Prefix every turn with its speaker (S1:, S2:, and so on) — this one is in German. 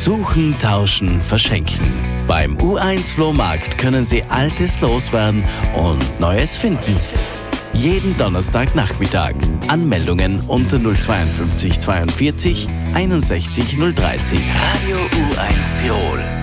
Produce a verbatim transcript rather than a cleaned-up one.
S1: Suchen, tauschen, verschenken. Beim U eins Flohmarkt können Sie Altes loswerden und Neues finden. Jeden Donnerstagnachmittag. Anmeldungen unter null fünf zwei zweiundvierzig einundsechzig null dreißig. Radio U eins Tirol.